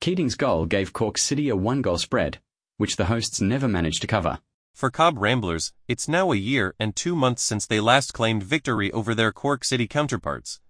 Keating's goal gave Cork City a 1-goal spread, which the hosts never managed to cover. For Cobb Ramblers, it's now a year and 2 months since they last claimed victory over their Cork City counterparts.